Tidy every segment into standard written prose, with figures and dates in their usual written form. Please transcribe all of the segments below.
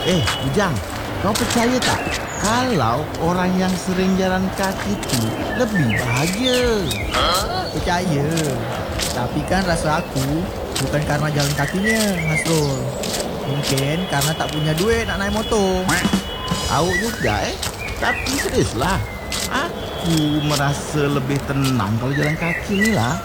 Ujang, kau percaya tak? Kalau orang yang sering jalan kaki itu lebih bahagia. Percaya. Tapi kan rasa aku bukan karena jalan kakinya, Hasrul. Mungkin karena tak punya duit nak naik motor. Tahu juga Tapi seriuslah, aku merasa lebih tenang kalau jalan kaki ni lah.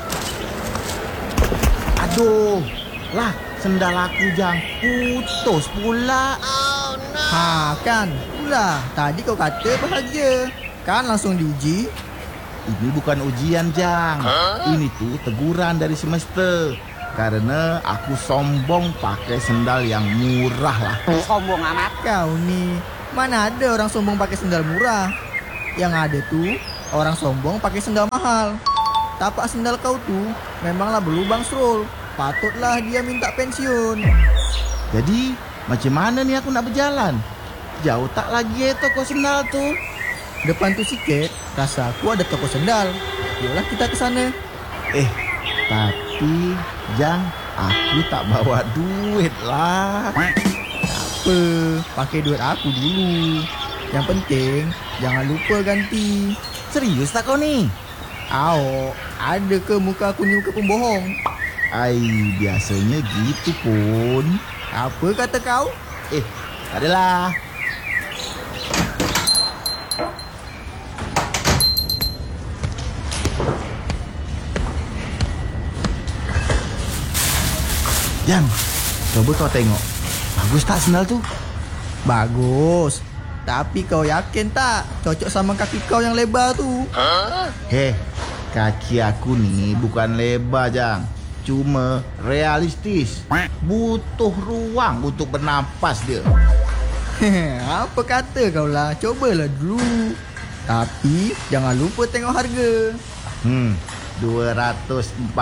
Aduh, lah sendal aku Jang putus pula. Ha kan, pula tadi kau kata bahagia. Kan langsung diuji. Ini bukan ujian Jang, ini tuh teguran dari semester. Karena aku sombong pakai sendal yang murah lah. Sombong amat. Kau ni, mana ada orang sombong pakai sendal murah. Yang ada tuh orang sombong pakai sendal mahal. Tapak sendal kau tuh memanglah berlubang, Srul. Patutlah dia minta pensiun. Jadi macam mana ni aku nak berjalan? Jauh tak lagi toko sendal tu? Depan tu sikit, rasa aku ada toko sendal. Yolah kita ke sana. Tapi Jang, aku tak bawa duit lah. Apa, pakai duit aku dulu. Yang penting jangan lupa ganti. Serius tak kau ni? Ao, ada ke muka aku ni muka pembohong? Biasanya gitu pun. Apa kata kau? Tak adalah. Jang, coba kau tengok. Bagus tak sendal tu? Bagus. Tapi kau yakin tak cocok sama kaki kau yang lebar tu? Kaki aku ni bukan lebar Jang. Cuma realistis. Butuh ruang untuk bernafas dia. Apa kata kau lah, cobalah dulu. Tapi jangan lupa tengok harga. 245.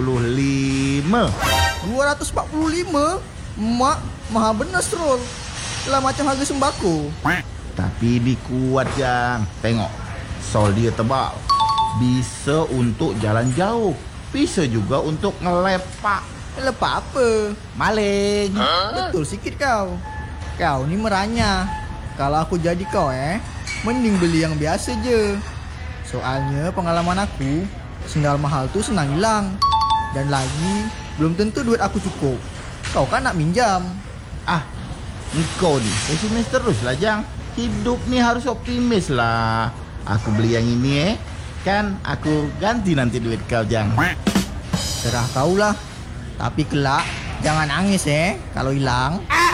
245? Mak, mahal benar, Srul. Lah macam harga sembako. Tapi ini kuat Jang. Tengok, sol dia tebal. Bisa untuk jalan jauh. Bisa juga untuk ngelepak. Lepak apa? Maling. Betul sikit kau. Kau ni meranyah. Kalau aku jadi kau mending beli yang biasa je. Soalnya pengalaman aku, sendal mahal tu senang hilang. Dan lagi, belum tentu duit aku cukup. Kau kan nak minjam. Engkau ni pesimis terus lah Jang. Hidup ni harus optimis lah. Aku beli yang ini kan aku ganti nanti duit kau Jang. Serah kau lah. Tapi kelak jangan nangis kalau hilang.